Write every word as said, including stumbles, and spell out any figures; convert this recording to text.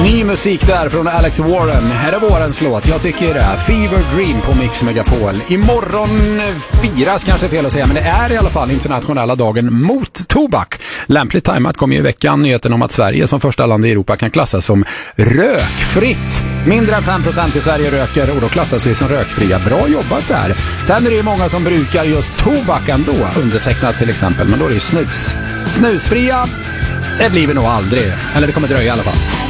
Ny musik där från Alex Warren. Här är vårens låt. Jag tycker det är Fever Dream på Mix Megapol. Imorgon firas, kanske fel att säga, men det är i alla fall internationella dagen mot tobak. Lämpligt tajmat kom ju i veckan nyheten om att Sverige som första land i Europa kan klassas som rökfritt. Mindre än fem procent i Sverige röker och då klassas vi som rökfria. Bra jobbat där. Sen är det ju många som brukar just tobak ändå, undertecknat till exempel, men då är det ju snus. Snusfria, det blir vi nog aldrig. Eller det kommer dröja i alla fall.